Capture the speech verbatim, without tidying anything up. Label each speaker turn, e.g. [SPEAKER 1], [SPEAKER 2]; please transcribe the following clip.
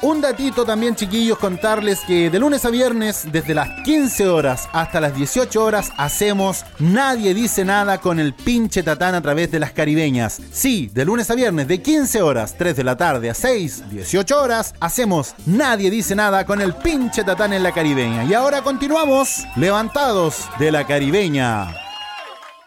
[SPEAKER 1] Un datito también, chiquillos, contarles que de lunes a viernes, desde las quince horas hasta las dieciocho horas, hacemos Nadie Dice Nada con el Pinche Tatán a través de las Caribeñas. Sí, de lunes a viernes, de quince horas, tres de la tarde a seis, dieciocho horas, hacemos Nadie Dice Nada con el Pinche Tatán en la Caribeña. Y ahora continuamos, levantados de la Caribeña.